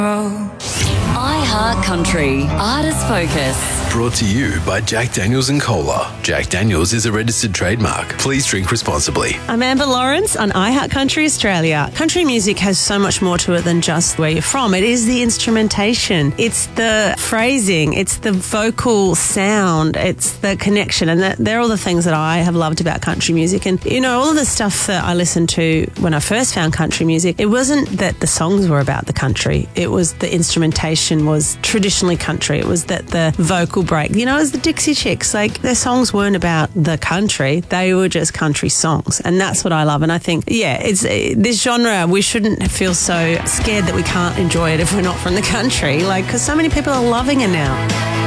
iHeart Country Artist Focus. Brought to you by Jack Daniels and Cola. Jack Daniels is a registered trademark. Please drink responsibly. I'm Amber Lawrence on iHeart Country Australia. Country music has so much more to it than just where you're from. It is the instrumentation. It's the phrasing. It's the vocal sound. It's the connection. And they're all the things that I have loved about country music. And, you know, all of the stuff that I listened to when I first found country music, it wasn't that the songs were about the country. It was the instrumentation was traditionally country. It was that the vocal break. You know, it was the Dixie Chicks. Like, their songs weren't about the country. They were just country songs. And that's what I love. And I think, yeah, it's this genre, we shouldn't feel so scared that we can't enjoy it if we're not from the country. Like, because so many people are loving it now.